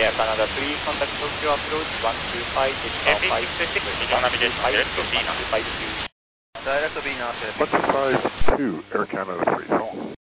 Air Canada 3, contact Tokyo approach 125, FA 626, economy jet 0 125, Direct to B now. Direct to B now, sir. 125-2, Air Canada 3, hold on.